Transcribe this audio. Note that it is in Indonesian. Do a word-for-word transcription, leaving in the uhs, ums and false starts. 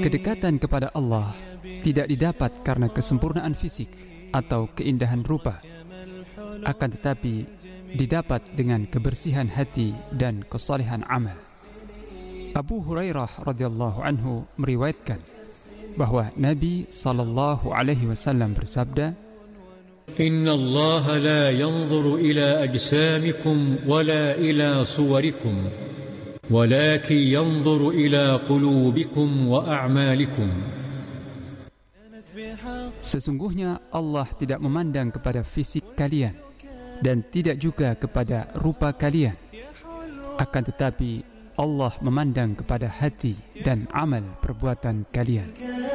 Kedekatan kepada Allah tidak didapat karena kesempurnaan fisik atau keindahan rupa, akan tetapi didapat dengan kebersihan hati dan kesalehan amal. Abu Hurairah radhiyallahu anhu meriwayatkan bahwa Nabi sallallahu alaihi wasallam bersabda, Inna Allah la yanzuru ila ajsamikum wala ila suwarikum walakin yanzuru ila qulubikum wa a'malikum. Sesungguhnya Allah tidak memandang kepada fisik kalian dan tidak juga kepada rupa kalian, akan tetapi Allah memandang kepada hati dan amal perbuatan kalian.